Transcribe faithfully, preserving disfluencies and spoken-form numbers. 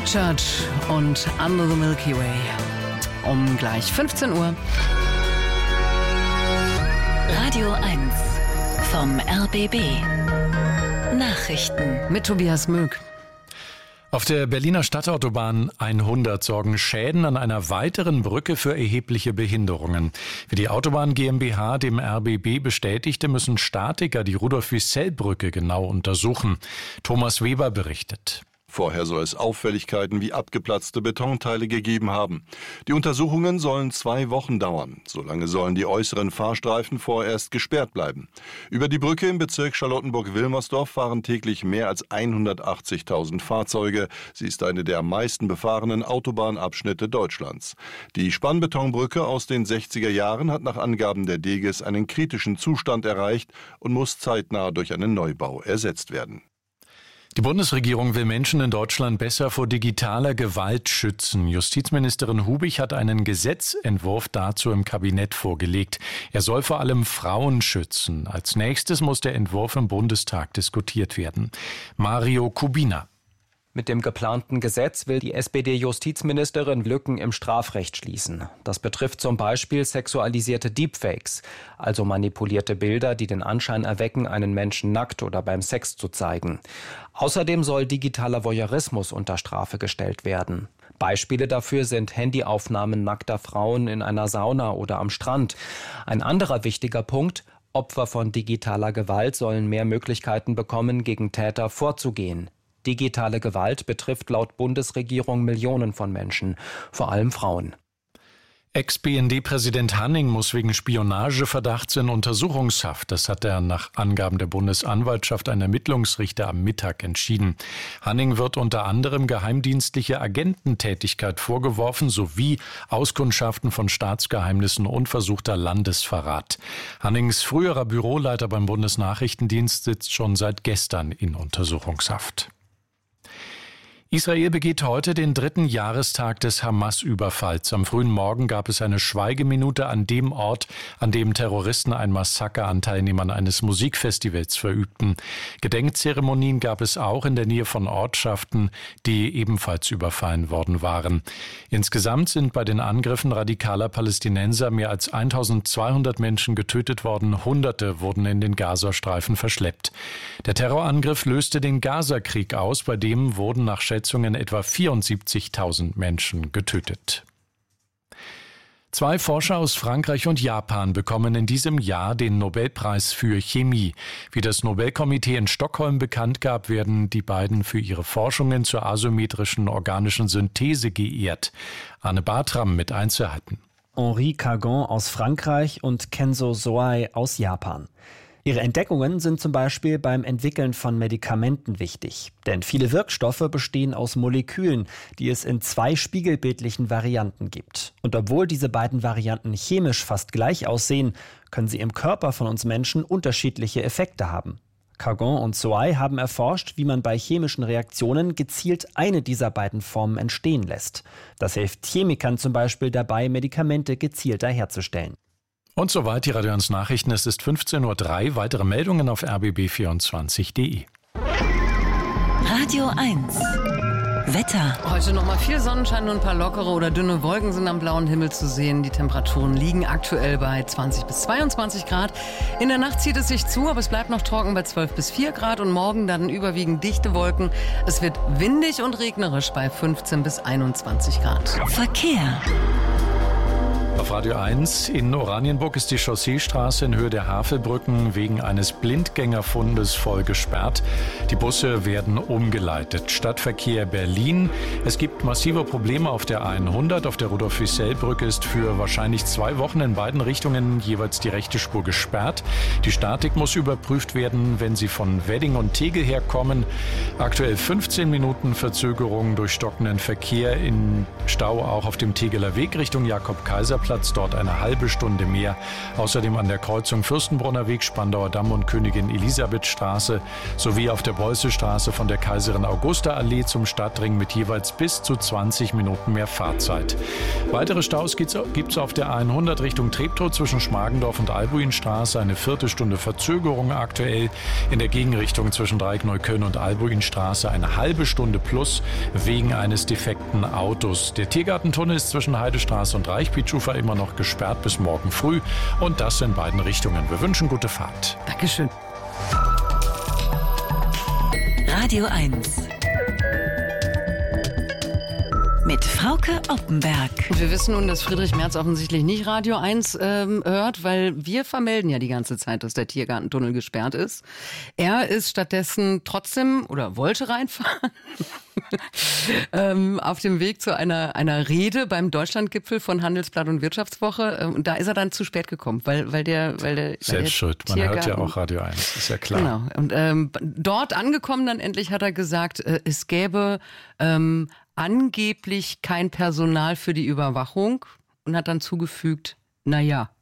The Church und Under the Milky Way. Um gleich fünfzehn Uhr. Radio eins vom R B B. Nachrichten Mit Tobias Möck. Auf der Berliner Stadtautobahn hundert sorgen Schäden an einer weiteren Brücke für erhebliche Behinderungen. Wie die Autobahn GmbH dem R B B bestätigte, müssen Statiker die Rudolf-Wiesel-Brücke genau untersuchen. Thomas Weber berichtet. Vorher soll es Auffälligkeiten wie abgeplatzte Betonteile gegeben haben. Die Untersuchungen sollen zwei Wochen dauern. Solange sollen die äußeren Fahrstreifen vorerst gesperrt bleiben. Über die Brücke im Bezirk Charlottenburg-Wilmersdorf fahren täglich mehr als hundertachtzigtausend Fahrzeuge. Sie ist eine der am meisten befahrenen Autobahnabschnitte Deutschlands. Die Spannbetonbrücke aus den sechziger Jahren hat nach Angaben der Deges einen kritischen Zustand erreicht und muss zeitnah durch einen Neubau ersetzt werden. Die Bundesregierung will Menschen in Deutschland besser vor digitaler Gewalt schützen. Justizministerin Hubig hat einen Gesetzentwurf dazu im Kabinett vorgelegt. Er soll vor allem Frauen schützen. Als nächstes muss der Entwurf im Bundestag diskutiert werden. Mario Kubina. Mit dem geplanten Gesetz will die S P D-Justizministerin Lücken im Strafrecht schließen. Das betrifft zum Beispiel sexualisierte Deepfakes, also manipulierte Bilder, die den Anschein erwecken, einen Menschen nackt oder beim Sex zu zeigen. Außerdem soll digitaler Voyeurismus unter Strafe gestellt werden. Beispiele dafür sind Handyaufnahmen nackter Frauen in einer Sauna oder am Strand. Ein anderer wichtiger Punkt: Opfer von digitaler Gewalt sollen mehr Möglichkeiten bekommen, gegen Täter vorzugehen. Digitale Gewalt betrifft laut Bundesregierung Millionen von Menschen, vor allem Frauen. Ex-B N D-Präsident Hanning muss wegen Spionageverdachts in Untersuchungshaft. Das hat er nach Angaben der Bundesanwaltschaft ein Ermittlungsrichter am Mittag entschieden. Hanning wird unter anderem geheimdienstliche Agententätigkeit vorgeworfen sowie Auskundschaften von Staatsgeheimnissen und versuchter Landesverrat. Hannings früherer Büroleiter beim Bundesnachrichtendienst sitzt schon seit gestern in Untersuchungshaft. Israel begeht heute den dritten Jahrestag des Hamas-Überfalls. Am frühen Morgen gab es eine Schweigeminute an dem Ort, an dem Terroristen ein Massaker an Teilnehmern eines Musikfestivals verübten. Gedenkzeremonien gab es auch in der Nähe von Ortschaften, die ebenfalls überfallen worden waren. Insgesamt sind bei den Angriffen radikaler Palästinenser mehr als eintausendzweihundert Menschen getötet worden. Hunderte wurden in den Gazastreifen verschleppt. Der Terrorangriff löste den Gazakrieg aus, bei dem wurden nach Schätzungen etwa vierundsiebzigtausend Menschen getötet. Zwei Forscher aus Frankreich und Japan bekommen in diesem Jahr den Nobelpreis für Chemie. Wie das Nobelkomitee in Stockholm bekannt gab, werden die beiden für ihre Forschungen zur asymmetrischen organischen Synthese geehrt. Arne Bartram mit Einzelheiten. Henri Cargan aus Frankreich und Kenzo Soai aus Japan. Ihre Entdeckungen sind zum Beispiel beim Entwickeln von Medikamenten wichtig. Denn viele Wirkstoffe bestehen aus Molekülen, die es in zwei spiegelbildlichen Varianten gibt. Und obwohl diese beiden Varianten chemisch fast gleich aussehen, können sie im Körper von uns Menschen unterschiedliche Effekte haben. Cargan und Soai haben erforscht, wie man bei chemischen Reaktionen gezielt eine dieser beiden Formen entstehen lässt. Das hilft Chemikern zum Beispiel dabei, Medikamente gezielter herzustellen. Und soweit die Radio eins Nachrichten. Es ist fünfzehn Uhr drei. Weitere Meldungen auf r b b vierundzwanzig punkt d e. Radio eins Wetter. Heute noch mal viel Sonnenschein und ein paar lockere oder dünne Wolken sind am blauen Himmel zu sehen. Die Temperaturen liegen aktuell bei zwanzig bis zweiundzwanzig Grad. In der Nacht zieht es sich zu, aber es bleibt noch trocken bei zwölf bis vier Grad und morgen dann überwiegend dichte Wolken. Es wird windig und regnerisch bei fünfzehn bis einundzwanzig Grad. Verkehr. Auf Radio eins in Oranienburg ist die Chausseestraße in Höhe der Havelbrücken wegen eines Blindgängerfundes voll gesperrt. Die Busse werden umgeleitet. Stadtverkehr Berlin. Es gibt massive Probleme auf der hundert. Auf der Rudolf-Wiesel-Brücke ist für wahrscheinlich zwei Wochen in beiden Richtungen jeweils die rechte Spur gesperrt. Die Statik muss überprüft werden, wenn Sie von Wedding und Tegel herkommen. Aktuell fünfzehn Minuten Verzögerung durch stockenden Verkehr in Stau auch auf dem Tegeler Weg Richtung Jakob-Kaiser-Platz. Parkplatz, dort eine halbe Stunde mehr. Außerdem an der Kreuzung Fürstenbrunner Weg, Spandauer Damm und Königin Elisabethstraße sowie auf der Preußestraße von der Kaiserin Augusta Allee zum Stadtring mit jeweils bis zu zwanzig Minuten mehr Fahrzeit. Weitere Staus gibt es auf der hundert Richtung Treptow zwischen Schmargendorf und Albuinstraße. Eine Viertelstunde Verzögerung aktuell. In der Gegenrichtung zwischen Dreieckneukölln und Albuinstraße eine halbe Stunde plus wegen eines defekten Autos. Der Tiergartentunnel ist zwischen Heidestraße und Reichbietschufer immer noch gesperrt bis morgen früh. Und das in beiden Richtungen. Wir wünschen gute Fahrt. Dankeschön. Radio eins. Mit Frauke Oppenberg. Wir wissen nun, dass Friedrich Merz offensichtlich nicht Radio eins ähm, hört, weil wir vermelden ja die ganze Zeit, dass der Tiergartentunnel gesperrt ist. Er ist stattdessen trotzdem oder wollte reinfahren ähm, auf dem Weg zu einer, einer Rede beim Deutschlandgipfel von Handelsblatt und Wirtschaftswoche. Und da ist er dann zu spät gekommen, weil, weil der, weil der Selbst schuld, man hört ja auch Radio eins, ist ja klar. Genau. Und ähm, dort angekommen dann endlich hat er gesagt, äh, es gäbe ähm, angeblich kein Personal für die Überwachung und hat dann zugefügt, na ja.